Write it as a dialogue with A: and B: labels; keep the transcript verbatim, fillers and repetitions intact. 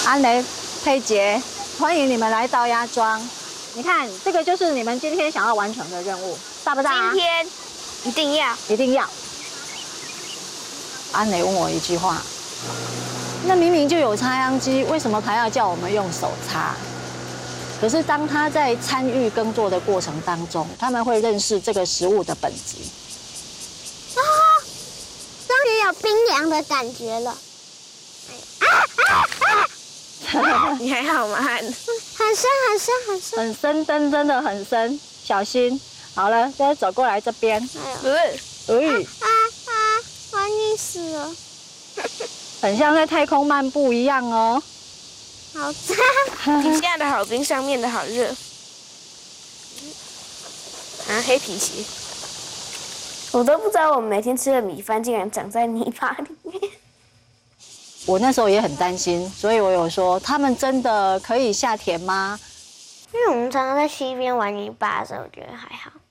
A: 安雷、佩杰，欢迎你们来到鸭庄。你看，这个就是你们今天想要完成的任务，大不大？
B: 今天一定要，
A: 一定要。安雷问我一句话：那明明就有插秧机，为什么还要叫我们用手插？可是当他在参与耕作的过程当中，他们会认识这个食物的本质。
C: 啊，终于有冰凉的感觉了。啊啊啊！
B: 你还好吗？
C: 很深很深很深，
A: 很深，真真的很深，小心。好了，再走过来这边。
B: 不是，
A: 哎，
C: 啊啊！我要溺死了，
A: 很像在太空漫步一样哦。
C: 好脏！
B: 底下的好冰，上面的好热。啊，黑皮鞋。我都不知道我们每天吃的米饭竟然长在泥巴里面。
A: 我那时候也很担心，所以我有说，他们真的可以下田吗？
C: 因为我们常常在溪边玩泥巴的时候，我觉得还好。